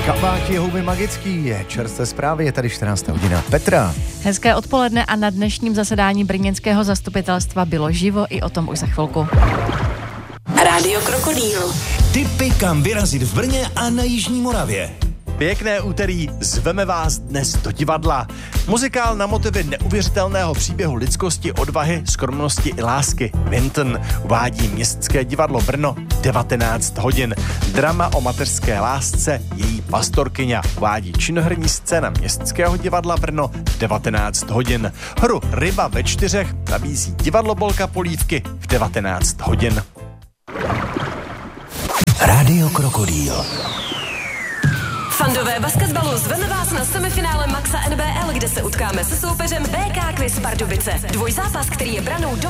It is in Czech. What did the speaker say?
Kabáti houby magický je čerstvé zprávy, je tady 14. hodina. Petra. Hezké odpoledne a na dnešním zasedání brněnského zastupitelstva bylo živo, i o tom už za chvilku. Rádio Krokodýl. Tipy, kam vyrazit v Brně a na Jižní Moravě. Pěkné úterý, zveme vás dnes do divadla. Muzikál na motivy neuvěřitelného příběhu lidskosti, odvahy, skromnosti i lásky. Vinton uvádí Městské divadlo Brno 19 hodin. Drama o mateřské lásce, její pastorkyně uvádí činoherní scéna Městského divadla Brno 19 hodin. Hru Ryba ve 4 nabízí divadlo Bolka Polívky v 19 hodin. Rádio Krokodýl. Fandové basketbalu zveme vás na semifinále Maxa NBL, kde se utkáme se soupeřem BK Quiz Pardubice. Dvojzápas, který je branou do